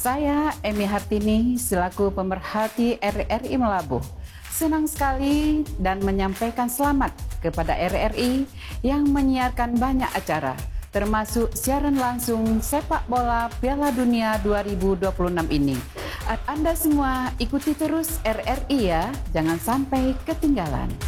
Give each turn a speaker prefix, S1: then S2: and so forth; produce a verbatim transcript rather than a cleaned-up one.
S1: Saya Emi Hartini selaku pemerhati R R I Melabuh. Senang sekali dan menyampaikan selamat kepada R R I yang menyiarkan banyak acara, termasuk siaran langsung sepak bola Piala Dunia dua ribu dua puluh enam ini. Anda semua ikuti terus R R I ya, jangan sampai ketinggalan.